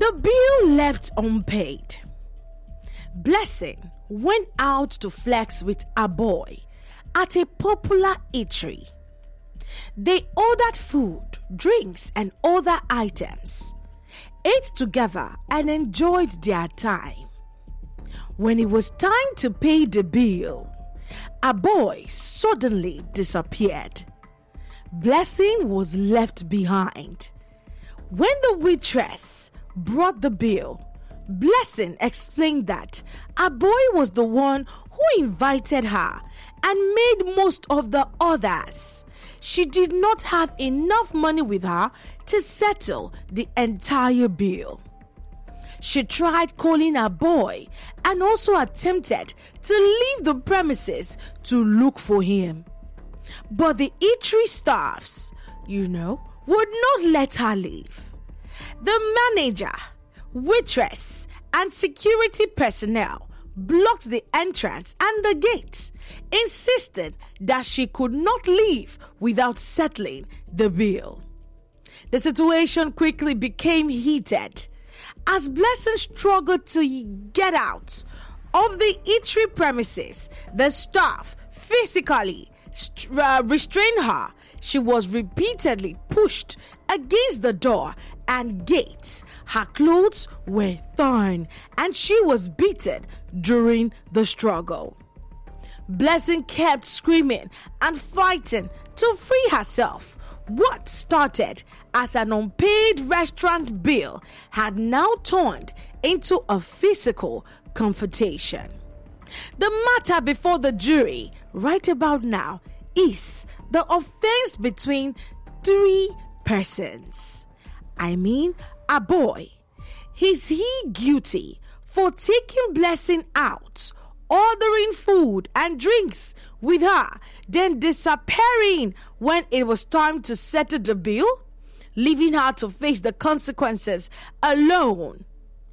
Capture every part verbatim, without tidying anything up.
The bill left unpaid. Blessing went out to flex with a boy at a popular eatery. They ordered food, drinks, and other items, ate together, and enjoyed their time. When it was time to pay the bill, a boy suddenly disappeared. Blessing was left behind. When the waitress brought the bill, Blessing explained that a boy was the one who invited her and made most of the others. She did not have enough money with her to settle the entire bill. She tried calling her boy and also attempted to leave the premises to look for him. But the eatery staffs, you know, would not let her leave. The manager, waitress, and security personnel blocked the entrance and the gate, insisting that she could not leave without settling the bill. The situation quickly became heated as Blessing struggled to get out of the eatery premises. The staff physically uh, restrained her. She was repeatedly pushed against the door and gates. Her clothes were torn and she was beaten during the struggle. Blessing kept screaming and fighting to free herself. What started as an unpaid restaurant bill had now turned into a physical confrontation. The matter before the jury right about now is the offense between three persons. I mean, a boy. Is he guilty for taking Blessing out, ordering food and drinks with her, then disappearing when it was time to settle the bill, leaving her to face the consequences alone?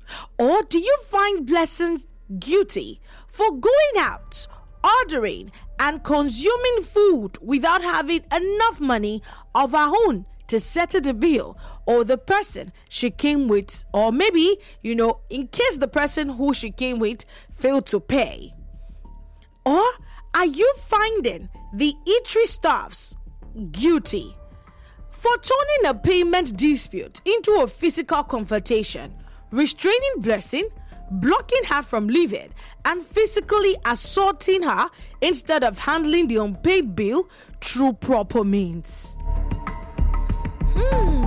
Or do you find Blessing guilty for going out, ordering and consuming food without having enough money of her own to settle the bill, or the person she came with, or maybe, you know, in case the person who she came with failed to pay? Or are you finding the eatery staffs guilty for turning a payment dispute into a physical confrontation, restraining Blessing, blocking her from leaving, and physically assaulting her instead of handling the unpaid bill through proper means? Hmm.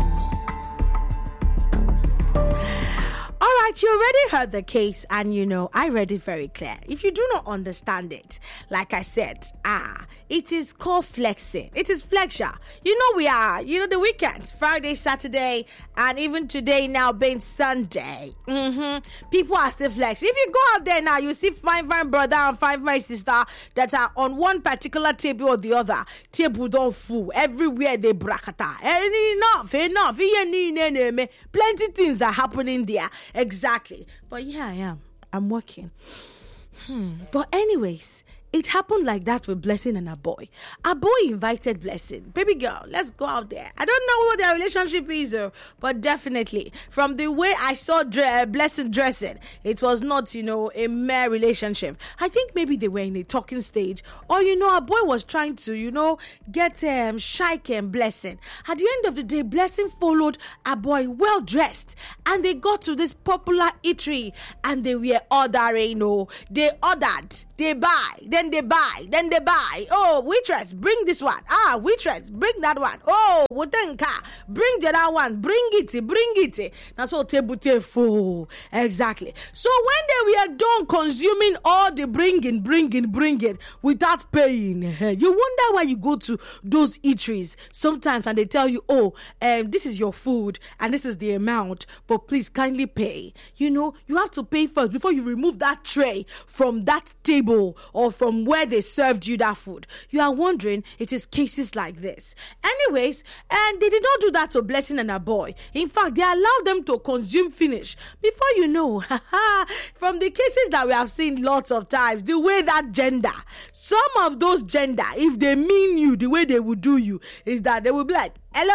All right, you already heard the case, and you know, I read it very clear. If you do not understand it, like I said, ah, it is called flexing. It is flexure. You know, we are, you know, the weekend, Friday, Saturday, and even today now being Sunday. Mm-hmm. People are still flexing. If you go out there now, you see fine, fine brother and fine, fine sister that are on one particular table or the other. Table don't fool. Everywhere they brakata. Enough, enough. Plenty things are happening there. Exactly. But yeah, I am. I'm working. Hmm. But anyways, it happened like that with Blessing and a boy. A boy invited Blessing. Baby girl, let's go out there. I don't know what their relationship is, uh, but definitely from the way I saw dre- Blessing dressing, it was not, you know, a mere relationship. I think maybe they were in a talking stage, or, you know, a boy was trying to, you know, get um, Shike and Blessing. At the end of the day, Blessing followed a boy well dressed, and they got to this popular eatery, and they were ordering, you know, they ordered, they buy, then they buy, then they buy. Oh, waitress, bring this one. Ah, waitress, bring that one. Oh, Wotenka, bring the other one. Bring it, bring it. That's what table full. Exactly. So when they were done consuming all the bringing, bringing, bringing without paying, you wonder why you go to those eateries sometimes and they tell you, oh, um, this is your food and this is the amount, but please kindly pay. You know, you have to pay first before you remove that tray from that table or from where they served you that food. You are wondering, it is cases like this. Anyways, and they did not do that to Blessing and a boy. In fact, they allowed them to consume finish. Before you know, from the cases that we have seen lots of times, the way that gender, some of those gender, if they mean you the way they would do you, is that they will be like, hello?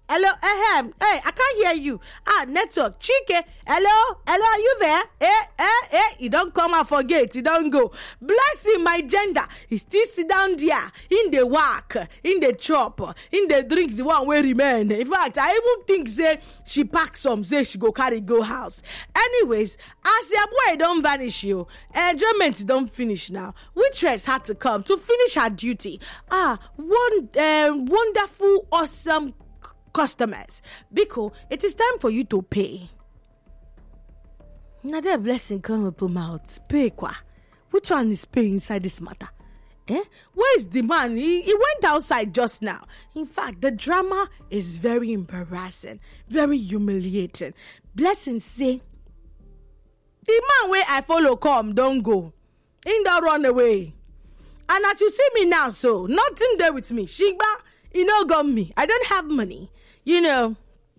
hello, ahem. Hey, I can't hear you. Ah, network. Chike, hello, hello, are you there? Eh, eh, eh. You don't come and forget. You don't go. Blessing, my gender. He still sit down there in the work, in the chop, in the drink, the one where remain. In fact, I even think say she pack some, say she go carry go house. Anyways, as your boy don't vanish you, enjoyment don't finish now. Waitress had to come to finish her duty. Ah, one uh, wonderful, awesome customers, because it is time for you to pay. Now that blessing come up mouth. Pay qua. Which one is pay inside this matter? Eh? Where is the man? He, he went outside just now. In fact, the drama is very embarrassing, very humiliating. Blessing say, the man where I follow come, don't go. In the run away. And as you see me now, so nothing there with me. Shigba, you know, got me. I don't have money. You know,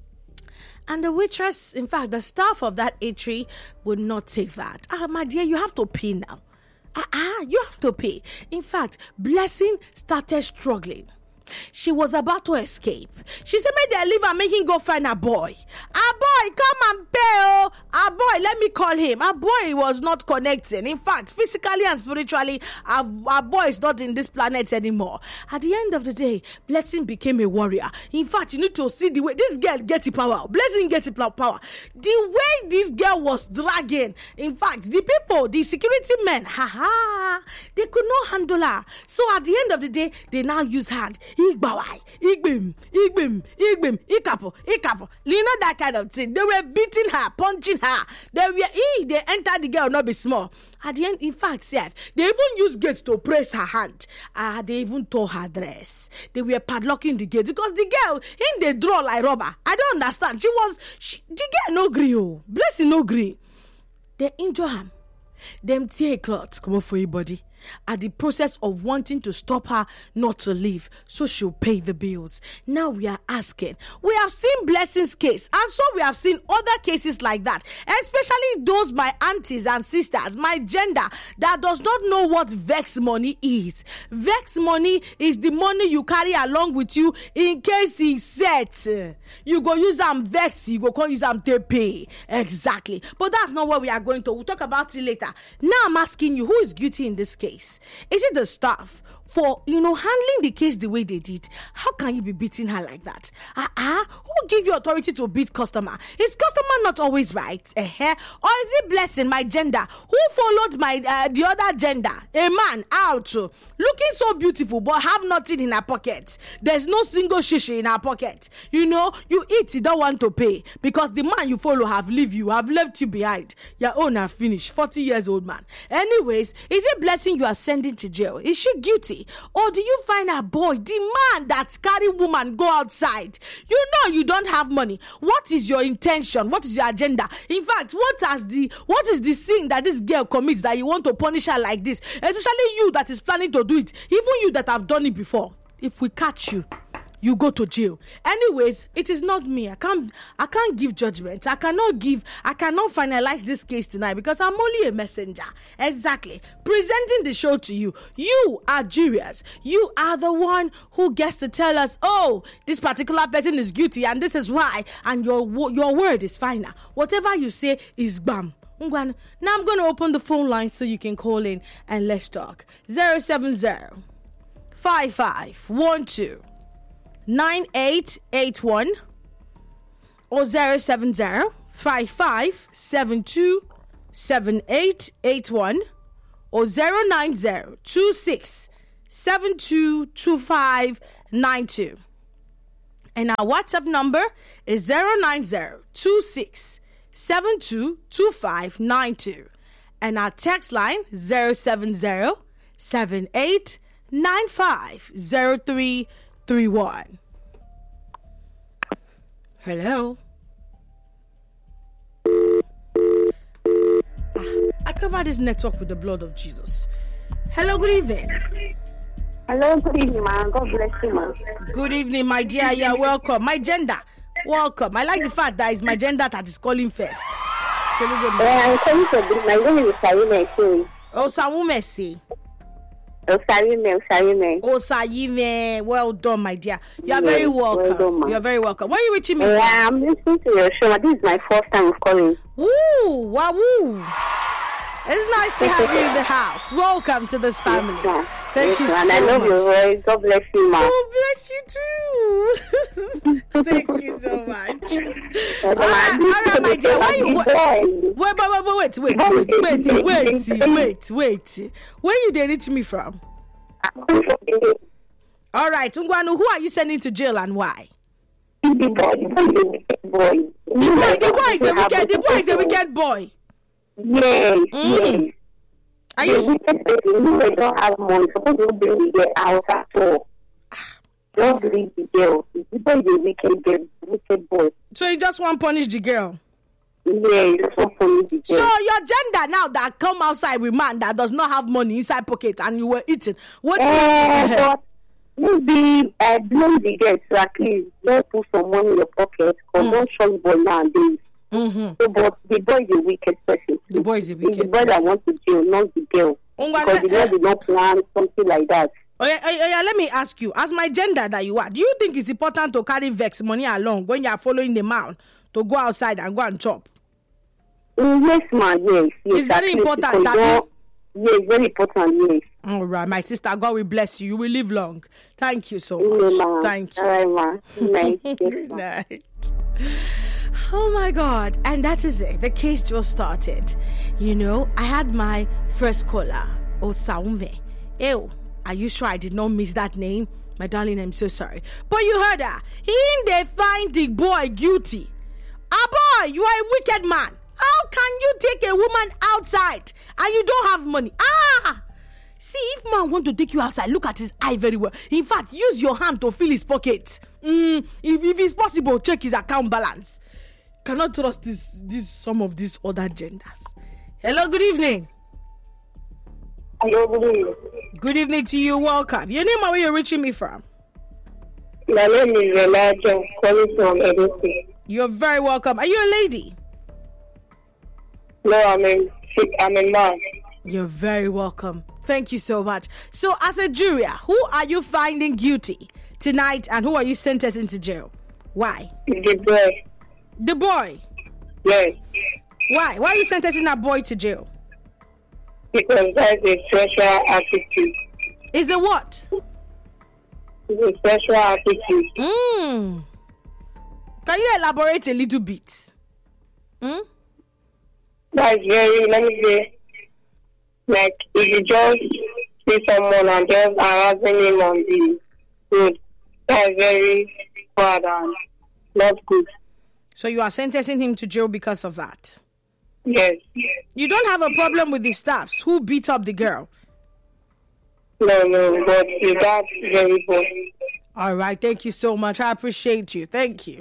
and the waitress, in fact, the staff of that eatery would not take that. Ah, my dear, you have to pay now. Ah, ah, you have to pay. In fact, Blessing started struggling. She was about to escape. She said, make them leave and make him go find a boy. A boy, come and pay, oh. A boy, let me call him. A boy was not connecting. In fact, physically and spiritually, a, a boy is not in this planet anymore. At the end of the day, Blessing became a warrior. In fact, you need to see the way this girl gets the power. Blessing gets the power. The way this girl was dragging. In fact, the people, the security men, haha, they could not handle her. So at the end of the day, they now use hand. Igbawai, Igbim, Igbim, Igbim, Ikapo, Ikapo. You know that kind of thing. They were beating her, punching her. They were, e, they entered the girl, not be small. At the end, in fact, Seth, they even used gates to press her hand. Ah, uh, they even tore her dress. They were padlocking the gate because the girl in the draw like rubber. I don't understand. She was, she, the girl no gree, oh, Blessing no gree. They injure him. Them tear cloths come up for your body. At the process of wanting to stop her not to leave, so she'll pay the bills. Now we are asking. We have seen Blessing's case, and so we have seen other cases like that, especially those my aunties and sisters, my gender, that does not know what vex money is. Vex money is the money you carry along with you in case it's set. You go use them vex, you go call use them to pay. Exactly. But that's not what we are going to. We'll talk about it later. Now I'm asking you, who is guilty in this case? Is it the staff for, you know, handling the case the way they did? How can you be beating her like that? Ah, uh-uh. Who give you authority to beat customer? Is customer not always right? Uh-huh. Or is it Blessing, my gender, who followed my uh, the other gender, a man, out, looking so beautiful but have nothing in her pocket? There's no single shishi in her pocket. You know, you eat, you don't want to pay because the man you follow have leave you, have left you behind. Your own have finished. forty years old man. Anyways, is it Blessing you are sending to jail? Is she guilty? Or do you find a boy, the man that carry woman, go outside? You know you don't have money. What is your intention? What is your agenda? In fact, what has the what is the sin that this girl commits that you want to punish her like this? Especially you that is planning to do it. Even you that have done it before. If we catch you, you go to jail. Anyways, it is not me. I can't I can't give judgment. I cannot give, I cannot finalize this case tonight because I'm only a messenger. Exactly. Presenting the show to you. You are juriors. You are the one who gets to tell us, oh, this particular person is guilty and this is why. And your your word is final. Whatever you say is bam. Now I'm going to open the phone line so you can call in and let's talk. zero seven zero five five one two nine eight eight one or zero seven zero five five seven two seven eight eight one or zero nine zero two six seven two two five nine two. And our WhatsApp number is zero nine zero two six seven two two five nine two. And our text line zero seven zero seven eight nine five zero three three one. Hello. Ah, I cover this network with the blood of Jesus. Hello, good evening. Hello, good evening, man. God bless you, man. Good evening, my dear. You're welcome. My gender, welcome. I like the fact that it's my gender that is calling first. Yeah, I'm calling for my name is Sawu Messi. Oh, Sawu Messi. Osayime, Osayime. Osayime. Well done, my dear. You are Yes, very welcome. well done, ma. You are very welcome. Where are you reaching me Yeah, from? I'm listening to your show. This is my first time of calling. Woo! Wow! Woo. It's nice to have you in the house. Welcome to this family. Yes, ma. Thank Yes, you ma. so And I love much. your voice. God bless you, ma. Oh, bless you too. Thank you so much. Yes, All ma. right, all right, my dear. Why you, wait, Wait, wait, wait, wait, wait, wait, wait, wait, wait, wait. Where you they reach me from? All right, Ungwanu, who are you sending to jail and why? The boy, the boy, The boy, the boy is a wicked. The boy is a wicked boy. Yes, Mm. yes. Are The you? wicked baby, you know, don't have money. Suppose you bring the girl out at all. Don't bring the girl. The boy is a wicked girl, wicked boy. So you just want to punish the girl? Yeah, you just want to the So girl. your gender now that come outside with man that does not have money inside pocket and you were eating. What? Eh, but maybe I blame the girl to at least don't put some money in your pocket or Mm. don't show boy nowadays. Mm-hmm. So, but the boy is a wicked person. The boy is a It's the wicked boy that person. wants to jail, not the girl. Ungwana, Because the girl eh, did not plan something like that. Oh yeah, oh, yeah, oh, yeah, let me ask you, as my gender that you are, do you think it's important to carry vex money along when you are following the man to go outside and go and chop? Mm, yes, man, yes. yes It's very at least important because that don't- Yes, very important, yes. All right, my sister, God will bless you. You will live long. Thank you so Yeah, much. ma. Thank you. All right, ma. Good night. Yes, Good ma. night. Oh my God. And that is it. The case just started. You know, I had my first caller, Osaume. Ew, are you sure I did not miss that name? My darling, I'm so sorry. But you heard her. He they find the boy guilty. Ah boy, you are a wicked man. How can you take a woman outside and you don't have money? Ah! See, if man want to take you outside, look at his eye very well. In fact, use your hand to fill his pocket. Mm, if, if it's possible, check his account balance. Cannot trust this, this some of these other genders. Hello, good evening. Hello, good evening. Good evening to you. Welcome. Your name and where you're reaching me from? My name is Elijah, calling from Edo State. You're very welcome. Are you a lady? No, I'm a, I'm a man. You're very welcome. Thank you so much. So, as a jury, who are you finding guilty tonight and who are you sentencing to jail? Why? The boy. The boy. Yes. Why? Why are you sentencing that boy to jail? Because that's a sexual attitude. Is it what? It's a sexual attitude. Mm. Can you elaborate a little bit? Mm? That's very, let me say, like, if you just see someone and just harassing him on the road, that's very bad and not good. So you are sentencing him to jail because of that? Yes. You don't have a problem with the staffs who beat up the girl? No, no, but that's very bad. All right. Thank you so much. I appreciate you. Thank you.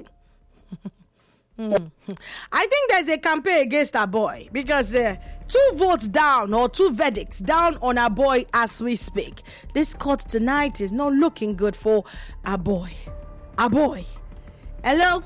Mm. I think there's a campaign against our boy because uh, two votes down or two verdicts down on our boy as we speak. This court tonight is not looking good for our boy. Our boy. Hello.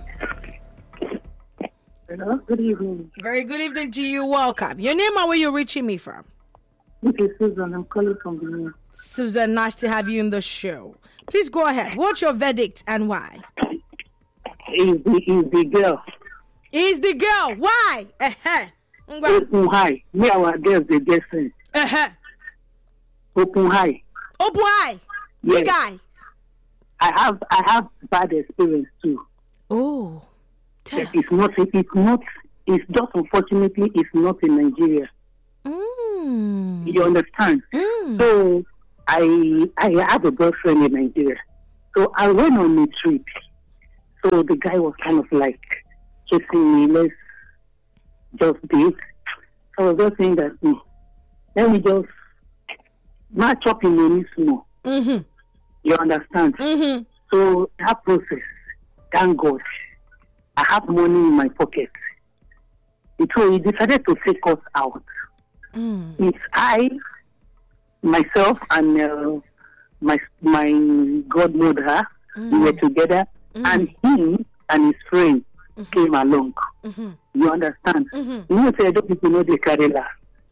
Hello, good evening. Very good evening to you. Welcome. Your name and where you're reaching me from? This is Susan. I'm calling from the news. Susan, nice to have you in the show. Please go ahead. What's your verdict and why? Is the, is the girl. Is the girl. Why? Uh-huh. Open high. Me, our girls, they get sense. Uh-huh. Open high. Oh boy. Yes. Big guy. I have I have bad experience too. Oh. Tell us. It's not, it's not, it's just unfortunately, it's not in Nigeria. Mm. You understand? Mm. So, I I have a girlfriend in Nigeria. So, I went on a trip. So, the guy was kind of like kissing me, let's just date. So, I was just saying that, mm, let me just match up in money small. Mm-hmm. You understand? Mm-hmm. So, that process, thank God, I have money in my pocket. So, he decided to take us out. Mm. It's I, myself, and uh, my my godmother. Mm. We were together, Mm. and he and his friend Mm-hmm. came along. Mm-hmm. You understand? Mm-hmm. You know, say, I don't people know the Karela.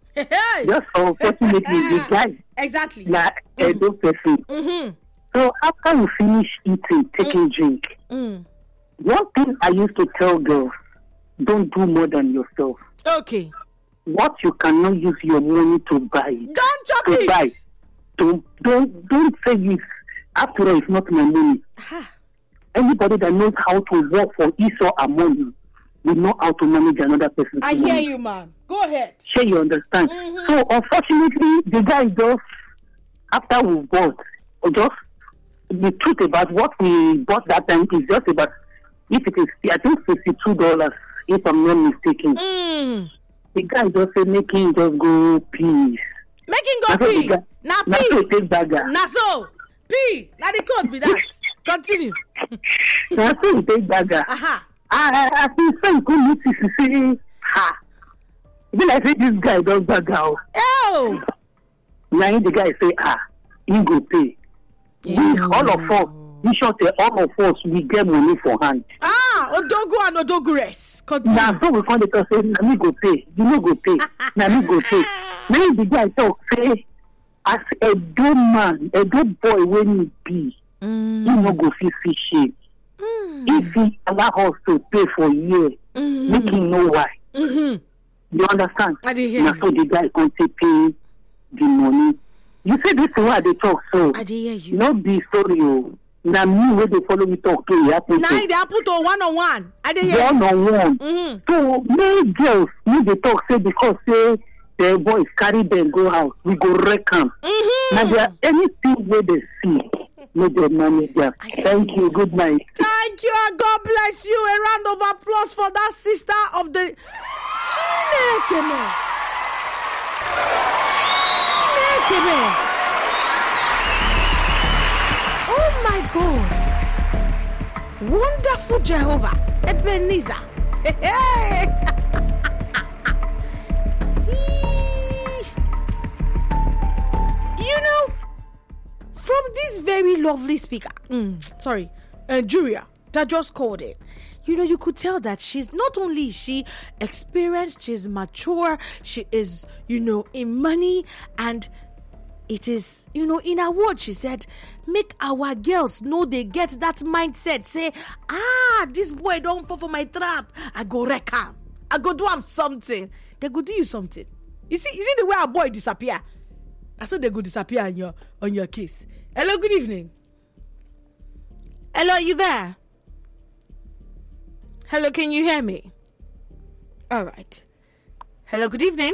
Hey. Just unfortunately, the guy exactly. na Edo person. Mm-hmm. So after we finish eating, taking Mm. drink, Mm. one thing I used to tell girls: don't do more than yourself. Okay. What you cannot use your money to buy, Don't chop to it. buy. Don't don't don't say this. After all, it's not my money. Ah. Anybody that knows how to work for his or her money will know how to manage another person's I money. hear you, man. Go ahead. Sure, you understand. Mhm. So unfortunately, the guy just after we bought, or just the truth about what we bought that time is just about, if it is, I think fifty-two dollars, if I'm not mistaken. Mm. The guy just said, make him just go peace. Making go That's what the pee. guy- Na That's pee. what take bagger. Na so. Pee. Na the code be that. Continue. That's what he take bagger. Aha. I I think some good notice to say, ha. Even like say this guy does bagger. Oh. Oh. Now the guy say, ah, he go pay. We, all of us, in short, eh, all of us, we get money for hand. Ah, Odogu and Odogures. Continue. Now, so we come to talk, say, na me go pay. You no go pay. Na me go pay. Now the guy talk, say, as a good man, a good boy when he be, Mm. he no go fit fit shame. Mm. If he allow us to pay for a year, Mm. make him know why. Mm-hmm. You understand? I did hear Now, you. so the guy can take pay the money. You say this is why they talk so. I did hear you. Not the story. Oh. Now, me, when they follow me talk to you, happen Now to they put on one on one. I did hear you. one on one. Mm-hmm. So many girls need to talk say because say the boys carry them go out, we go wreck them. Mm-hmm. Now there anything where they see, make them manage them. Thank you. Good night. Thank you and God bless you. A round of applause for that sister of the Chinekeme. Chinekeme. Oh my God. Wonderful Jehovah. Ebenezer. Hey. You know, from this very lovely speaker, mm, sorry, uh, Julia, that just called it, you know, you could tell that she's not only is she experienced, she's mature, she is, you know, in money, and it is, you know, in her word, she said, make our girls know they get that mindset. Say, ah, this boy don't fall for my trap. I go wreck him. I go do him something. They go do you something. You see, you see the way a boy disappear? I saw they go disappear on your on your case. Hello, good evening. Hello, are you there? Hello, can you hear me? All right. Hello, good evening.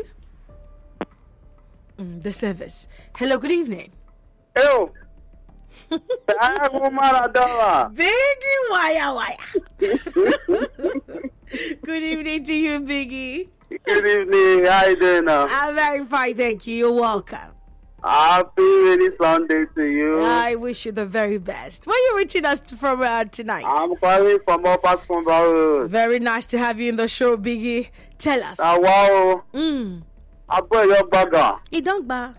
Mm, the service. Hello, good evening. Hello. Maradona. Biggie wire wire. Good evening to you, Biggie. Good evening. How you doing now? I'm very fine, thank you. You're welcome. Happy rainy Sunday to you. I wish you the very best. Where are you reaching us from uh, tonight? I'm calling from Upper Sponba Road. Very nice to have you in the show, Biggie. Tell us. Ah, wow. Mm. I bought your burger. You don't buy.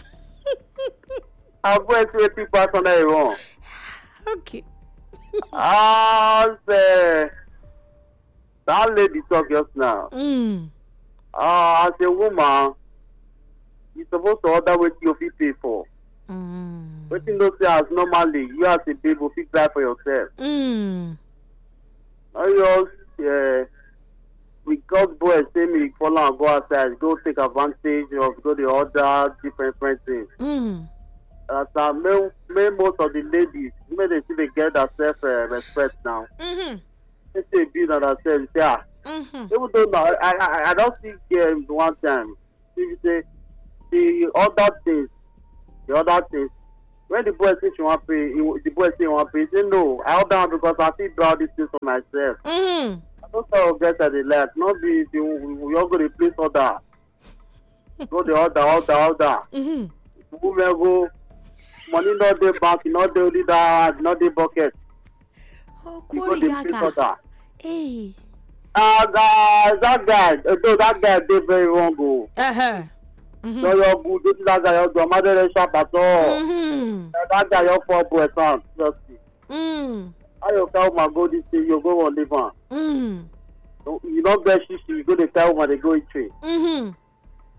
I bought twenty percent of wrong. Okay. Ah, say, that lady talk just now. Mm. Ah, as a woman, you supposed to order what you fit pay for. Mm. What you know say as normally, you as a baby will fit buy for yourself. Mm. Now you uh, we got boys say me follow and go outside, go take advantage of go the order different different things. Mm. As uh, main, main most of the ladies, may they see they get that self uh, respect now. Mm-hmm. They say build on themselves. Say ah, Mm-hmm. even though now I I I don't see games one time. See you say the other things, the other things. When the boy say she want pay, he, the boy say he want pay. He say no, I order am because I feel do all these things for myself. Mm-hmm. I don't say get at the left. Not be the we all go to place order. Go the order, order, order. Mm-hmm. Women go. Money not the bank, not the only that, not the bucket. Oh, You go Corey the place Gaga. order. Hey. Ah, guys, that guy, although that guy did very wrong. Go. Uh-huh. Mm-hmm. So you're good. This is that guy. You're mother sharp at all. Mm-hmm. That guy, you're four boy son. Just see. Mm. How you tell my go this thing? You go on live on. Mm. You don't get shishi. You go to tell my they go eat tree. Mm-hmm.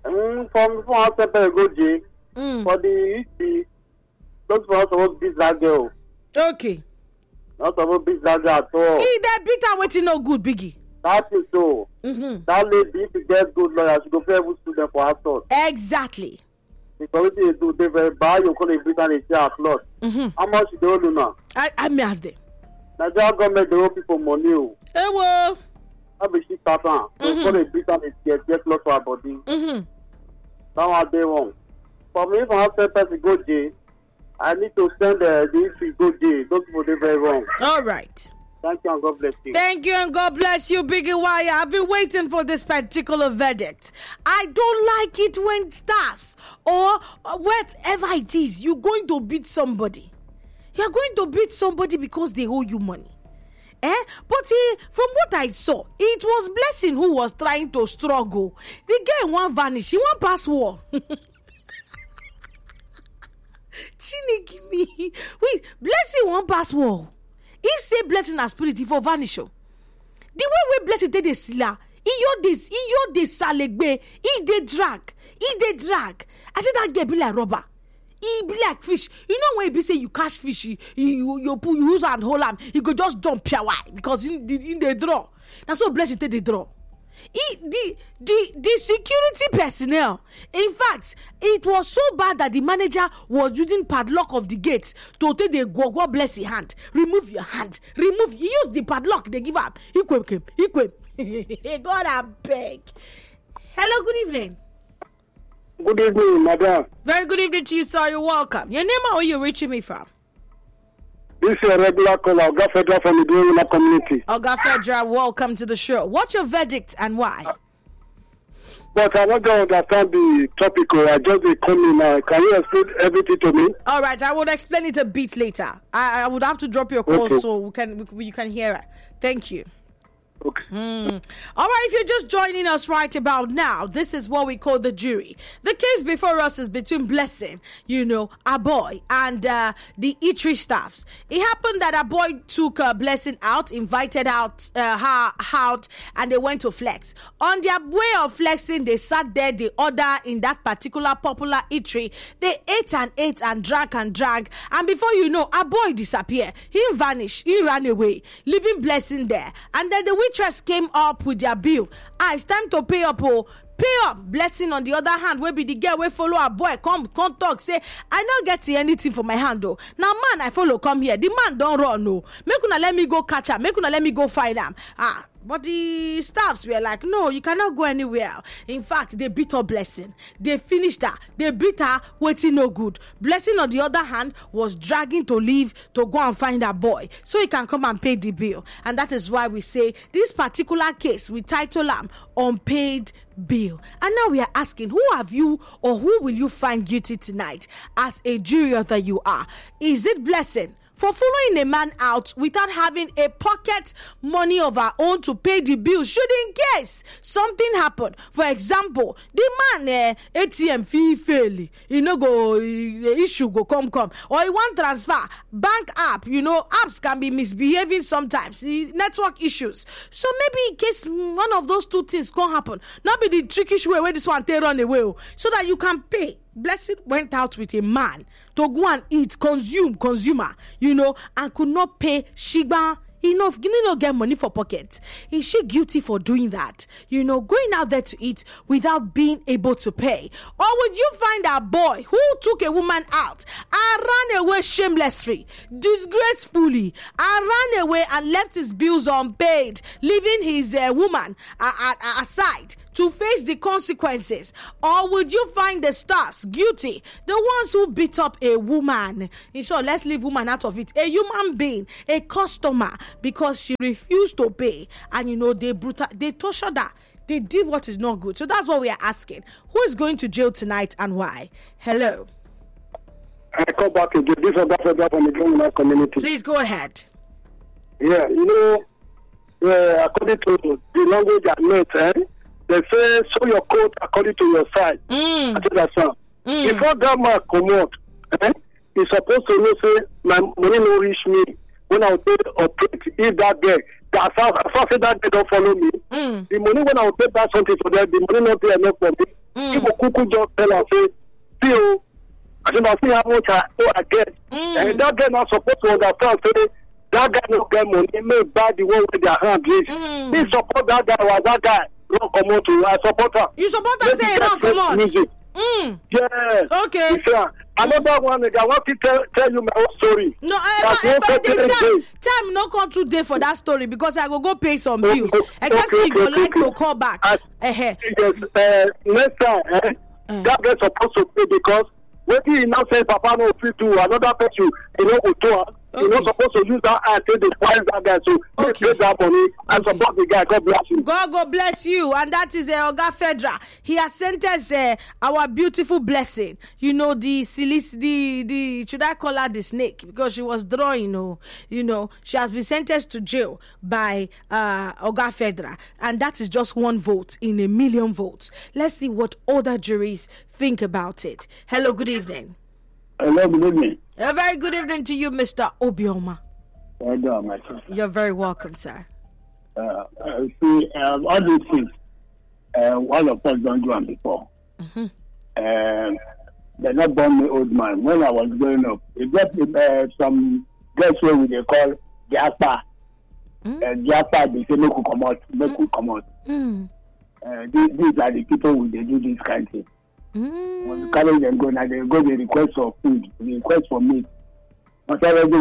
Um, from from outside go J. Mm. For the the those for us supposed to beat that girl. Okay. Not supposed to beat that girl at all. He that beat her waiting no good, Biggie. That is so. Mm-hmm. That lady, if she gets good lawyer, she go pay every student for assault. Exactly. Because what they do, they very buy you call it beat and they share applause. Mm-hmm. How much they owe you now? I I may ask them. Nigeria government they owe people money. Oh. Hey, well. How be she start on? They call it beat and they get get lost for her body. Mm-hmm. Now what they want. For me, if I have to person go jail, I need to send uh, the issue go jail. Those people they very wrong. All right. Thank you and God bless you. Thank you and God bless you, Biggie Wire. I've been waiting for this particular verdict. I don't like it when staffs or whatever it is, you're going to beat somebody. You're going to beat somebody because they owe you money. Eh? But eh, from what I saw, it was Blessing who was trying to struggle. The guy won't vanish. He won't pass war. Chini, give me. Wait, Blessing won't pass war. If say Blessing as spirit, if for vanish. The way we Blessing take the sila, he your this, he your this salegbe, he dey drag, he dey drag. I said that get be like rubber. He be like fish. You know when he be say you catch fish, you you you, put, you use and hold him, he go just jump pure white because in the in the draw. That's so Blessing take the draw. He, the the the security personnel, in fact, it was so bad that the manager was using padlock of the gates to take the go go bless your hand, remove your hand, remove. He used the padlock they give up. He came, came, he came. God, I beg. Hello, good evening. Good evening, madam. Very good evening to you, sir. You're welcome. Your name and where you reaching me from? This is a regular caller, Oga Federal from the Doyina community. Oga Federal, welcome to the show. What's your verdict and why? Uh, but I want to understand the topic. I just be coming now. Can you explain everything to me? All right, I will explain it a bit later. I, I would have to drop your call okay. so we can we, you can hear it. Thank you. Okay. Mm. All right, if you're just joining us right about now, this is what we call the jury. The case before us is between Blessing, you know, a boy, and uh, the eatery staffs. It happened that a boy took uh, Blessing out, invited out uh, her out, and they went to flex. On their way of flexing, they sat there, they order in that particular popular eatery. They ate and ate and drank and drank, and before you know, a boy disappeared. He vanished. He ran away, leaving Blessing there. And then the waitress came up with their bill. Ah, it's time to pay up. Oh, pay up. Blessing on the other hand, where be the girl we follow a boy come come talk say I not get anything for my hand though. Now man I follow come here. The man don't run no. Make una let me go catch her. Make una let me go find him. Ah. But the staffs were like, no, you cannot go anywhere. In fact, they beat her Blessing. They finished her. They beat her, waiting no good. Blessing, on the other hand, was dragging to leave to go and find her boy so he can come and pay the bill. And that is why we say this particular case, we title them Unpaid Bill. And now we are asking, who have you or who will you find guilty tonight as a jury that you are? Is it Blessing for following a man out without having a pocket money of her own to pay the bill should in case something happen? For example, the man eh, A T M fee fail, you know, go the issue go come come, or he want transfer bank app. You know, apps can be misbehaving sometimes, network issues. So maybe in case one of those two things can happen, not be the trickish way where this one take run away, so that you can pay. Blessing went out with a man to go and eat, consume, consumer, you know, and could not pay Shigba enough, didn't not get money for pocket. Is she guilty for doing that? You know, going out there to eat without being able to pay? Or would you find a boy who took a woman out and ran away shamelessly, disgracefully, and ran away and left his bills unpaid, leaving his uh, woman uh, uh, aside to face the consequences? Or would you find the stars guilty, the ones who beat up a woman? In short, let's leave woman out of it. A human being, a customer, because she refused to pay, and you know they brutal, they tortured her. They did what is not good. So that's what we are asking. Who is going to jail tonight and why? Hello. I come back again. This is Oga Federal from the Doyina community. Please go ahead. Yeah, you know, uh, according to the language I met, eh, they say, show your coat according to your size. Mm. I think that's all. Mm. Before that man come out, eh, he's supposed to know, say, my money no reach me. When I will pay operate, if that girl, as far as that girl don't follow me, Mm. the money when I will pay back something for them, the money not pay enough for me. Mm. People cuckoo just tell her, say, see, oh, I don't know, see how much I, oh, I get. Mm. And that guy not supposed to understand, say, that guy no get money, he may buy the one with their hand, please. Mm. He support that guy, was that guy, don't come out to, I support her. You support her Let say the don't guy come get out. music. Mm. Yes. Okay. Yeah. Another one, I want to tell, tell you my own story. No, I, That's I, one but the president time, day. time no come today for that story because I go go pay some Okay, bills. okay, Exactly, okay, you go okay, like okay. to call back. I- Uh-huh. Yes, uh, next time, eh, Uh. that guy supposed to pay because when he now say Papa no fit do another person, he no go do am. He Okay. not supposed to use that eye take dey price that guy. So he Okay. pay that money and Okay. support the guy. God bless you. God go bless you, and that is uh, Oga Fedra. He has sent us uh, our beautiful blessing. You know the silic- the the should I call her the snake because she was drawing. Oh, you know she has been sentenced to jail by uh, Oga Fedra, and that is just one vote in a million votes. Let's see what other juries think about it. Hello, good evening. Hello, good evening. A very good evening to you, Mister Obioma. Well done, my son. You're very welcome, sir. Uh, uh, see, um, all these things, uh, one of us don't do them before. Mm-hmm. Um, they not born me old man. When I was growing up, they get uh, some guys where we they call Japa. Mm. Uh, Japa, they say, make we come out, make we come out. Mm. Uh, these, these are the people who they do this kind of thing. Mm. When you carry them go, now they go, they request for food, they request for meat. Whatever they